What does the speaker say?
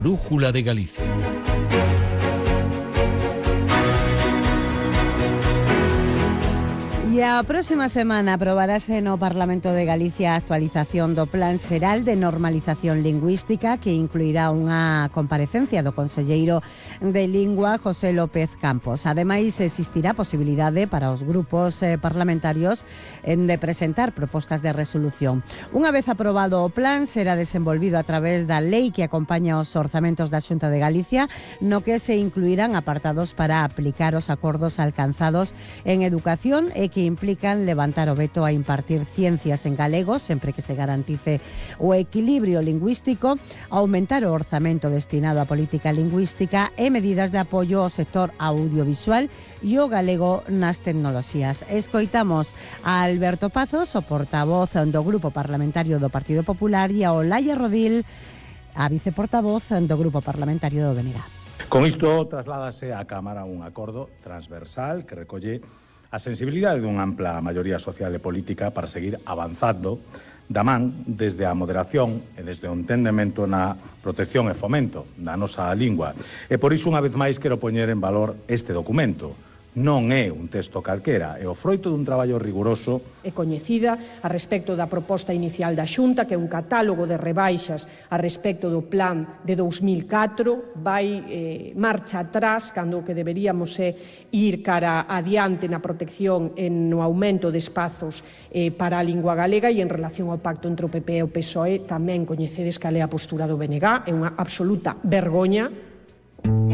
Brújula de Galicia. E a próxima semana aprobarase no Parlamento de Galicia a actualización do Plan Xeral de Normalización Lingüística, que incluirá unha comparecencia do conselleiro de Lingua, José López Campos. Ademais, existirá posibilidade para os grupos parlamentarios de presentar propostas de resolución. Unha vez aprobado o plan, será desenvolvido a través da lei que acompaña os orzamentos da Xunta de Galicia, no que se incluirán apartados para aplicar os acordos alcanzados en educación e que implican levantar o veto a impartir ciencias en galego, sempre que se garantice o equilibrio lingüístico, aumentar o orzamento destinado á política lingüística e medidas de apoio ao sector audiovisual e o galego nas tecnoloxías. Escoitamos a Alberto Pazos, o portavoz do Grupo Parlamentario do Partido Popular, e a Olaya Rodil, a viceportavoz do Grupo Parlamentario do BNG. Con isto trasládase á Cámara un acordo transversal que recolle a sensibilidade dunha ampla maioría social e política para seguir avanzando da man desde a moderación e desde o entendemento na protección e fomento da nosa lingua. E por iso, unha vez máis, quero poñer en valor este documento. Non é un texto calquera, é o froito dun traballo riguroso. É coñecida a respecto da proposta inicial da Xunta, que é un catálogo de rebaixas a respecto do plan de 2004, vai marcha atrás, cando o que deberíamos é ir cara adiante na protección e no aumento de espazos para a lingua galega, e en relación ao pacto entre o PP e o PSOE tamén coñecedes cal é a postura do BNG, é unha absoluta vergoña.